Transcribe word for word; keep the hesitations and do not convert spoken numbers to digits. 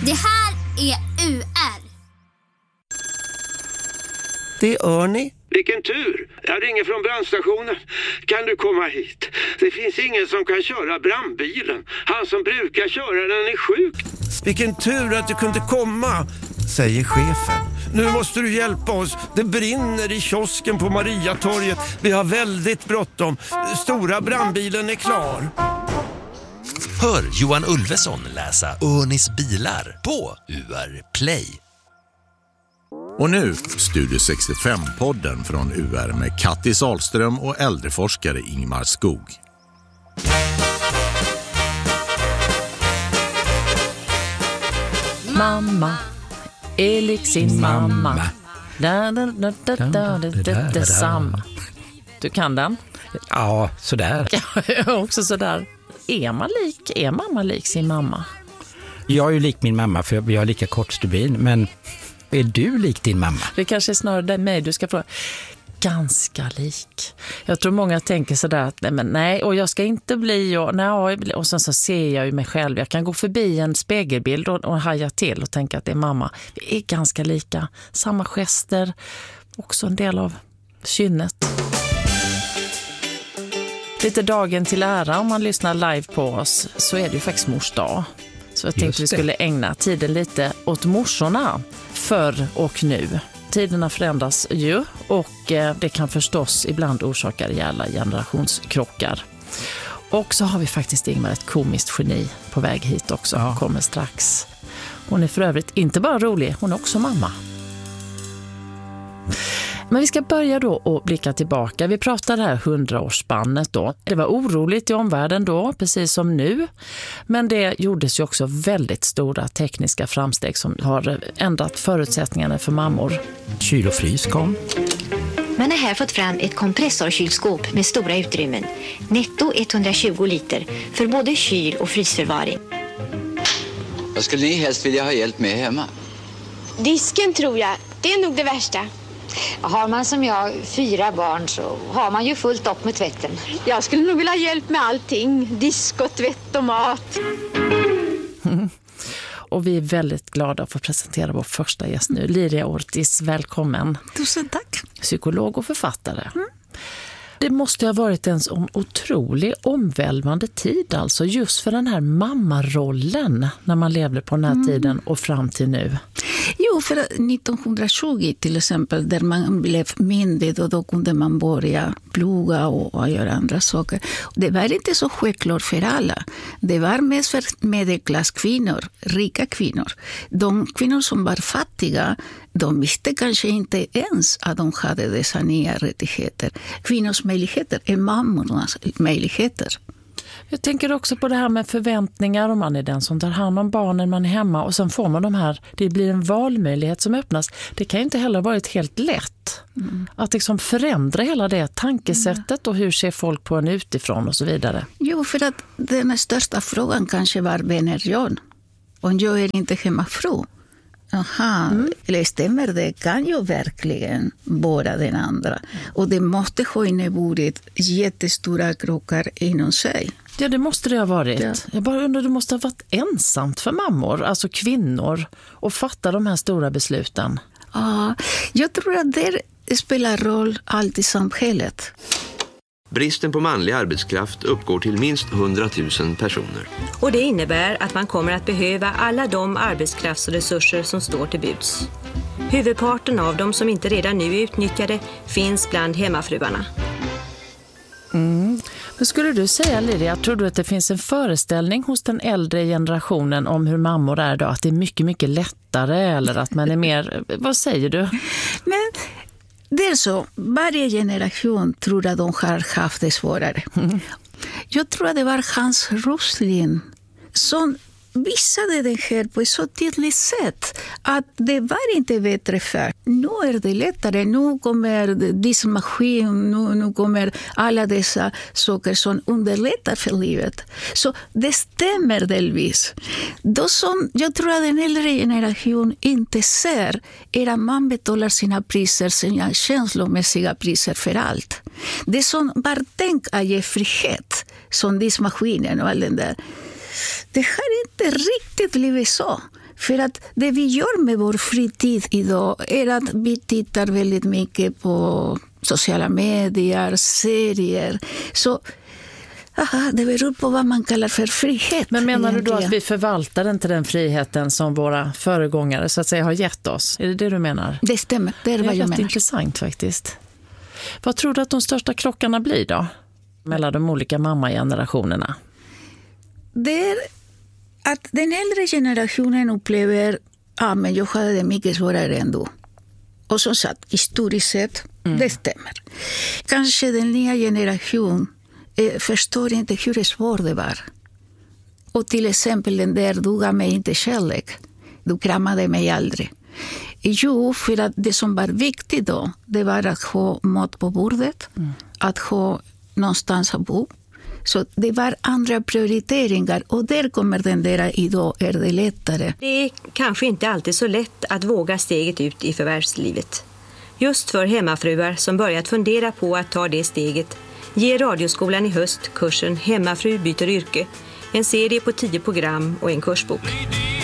Det här är U R. Det är Örni. Vilken tur! Jag ringer från brandstationen. Kan du komma hit? Det finns ingen som kan köra brandbilen. Han som brukar köra den är sjuk. Vilken tur att du kunde komma, säger chefen. Nu måste du hjälpa oss. Det brinner i kiosken på Mariatorget. Vi har väldigt bråttom. Stora brandbilen är klar. Hör Johan Ulveson läsa Örnis bilar på U R Play. Och nu Studio sextiofem-podden från U R med Kattis Ahlström och äldreforskare Ingmar Skog. Mamma är lik sin mamma. Da, da, da, da, da, da, da, da, samma. Du kan den? Ja, sådär. Ja, också sådär. Är man lik, är mamma lik sin mamma? Jag är ju lik min mamma för jag har lika kort stubin, men är du lik din mamma? Det kanske är snarare mig du ska fråga. Ganska lik. Jag tror många tänker sådär att nej, men nej, och jag ska inte bli och, nej, och sen så ser jag ju mig själv. Jag kan gå förbi en spegelbild och, och haja till och tänka att det är mamma. Vi är ganska lika. Samma gester, också en del av kynnet. Lite dagen till ära om man lyssnar live på oss så är det ju faktiskt mors dag. Så jag tänkte vi skulle ägna tiden lite åt morsorna förr och nu. Tiderna förändras ju och det kan förstås ibland orsaka rejäla generationskrockar. Och så har vi faktiskt Ingmar ett komiskt geni på väg hit också. Ja. Kommer strax. Hon är för övrigt inte bara rolig, hon är också mamma. Men vi ska börja då och blicka tillbaka. Vi pratade här hundraårsspannet då. Det var oroligt i omvärlden då, precis som nu. Men det gjordes ju också väldigt stora tekniska framsteg som har ändrat förutsättningarna för mammor. Kyl och frys kom. Man har här fått fram ett kompressorkylskåp med stora utrymmen. Netto etthundratjugo liter för både kyl- och frysförvaring. Vad skulle ni helst vilja ha hjälp med hemma? Disken tror jag. Det är nog det värsta. Har man som jag fyra barn så har man ju fullt upp med tvätten. Jag skulle nog vilja ha hjälp med allting. Disk och tvätt och mat. Mm. Och vi är väldigt glada att få presentera vår första gäst nu. Liria Ortiz, välkommen. Tusen tack. Psykolog och författare. Mm. Det måste ha varit en sån otrolig omvälvande tid alltså just för den här mammarollen när man levde på den här mm. tiden och fram till nu. Jo, för nittonhundratjugo till exempel där man blev myndig och då kunde man börja plugga och, och göra andra saker. Det var inte så självklart för alla. Det var mest för medelklasskvinnor, rika kvinnor. De kvinnor som var fattiga, de visste kanske inte ens att de hade dessa nya rättigheter. Kvinnors möjligheter är mammornas möjligheter. Jag tänker också på det här med förväntningar om man är den som tar hand om barnen, man är hemma och sen får man de här, det blir en valmöjlighet som öppnas. Det kan ju inte heller varit helt lätt mm. att liksom förändra hela det tankesättet och hur ser folk på en utifrån och så vidare. Jo, för att den största frågan kanske var vem är jag? Om jag är inte hemmafru. Aha, mm. eller stämmer det? Kan ju verkligen vara den andra. Och det måste ha inneburit jättestora krockar inom sig. Ja, det måste det ha varit. Ja. Jag bara undrar, det måste ha varit ensamt för mammor, alltså kvinnor, att fatta de här stora besluten. Ja, jag tror att det spelar roll allt i samhället. Bristen på manlig arbetskraft uppgår till minst hundratusen personer. Och det innebär att man kommer att behöva alla de arbetskraftsresurser som står till buds. Huvudparten av dem som inte redan nu är utnyttjade finns bland hemmafruarna. Mm. Men skulle du säga, Liria, tror du att det finns en föreställning hos den äldre generationen om hur mammor är då? Att det är mycket, mycket lättare eller att man är mer... Vad säger du? Men... Det är så, varje generation tror att de har haft det svårare. Mm. Jag tror att det var Hans Rosling som visade det här på ett så tydligt sätt att det var inte bättre för. Nu är det lättare, nu kommer diskmaskin, nu, nu kommer alla dessa saker som underlättar för livet. Så det stämmer delvis. Då som jag tror att den äldre generation inte ser är att man betalar sina priser, sina känslomässiga priser för allt. Det som bara tänk att ge frihet, som diskmaskinen och all den där. Det har inte riktigt blivit så. För att det vi gör med vår fritid idag är att vi tittar väldigt mycket på sociala medier, serier. Så aha, det beror på vad man kallar för frihet. Men menar egentligen. du då att vi förvaltar inte den friheten som våra föregångare så att säga har gett oss? Är det det du menar? Det stämmer, det är vad jag menar. Det är intressant faktiskt. Vad tror du att de största krockarna blir då? Mellan de olika mammagenerationerna? Det är att den äldre generationen upplever ja, men jag hade det mycket svårare ändå. Och som sagt, historiskt sett, mm. det stämmer. Kanske den nya generationen eh, förstår inte hur svårt det var. Och till exempel den där, du gav mig inte kärlek. Du kramade mig aldrig. Jo, för att det som var viktigt då, det var att ha mat på bordet, mm. att ha någonstans att bo. Så det var andra prioriteringar och där kommer den där idag är det lättare. Det är kanske inte alltid så lätt att våga steget ut i förvärvslivet. Just för hemmafruar som börjat fundera på att ta det steget ger Radioskolan i höst kursen Hemmafru byter yrke, en serie på tio program och en kursbok.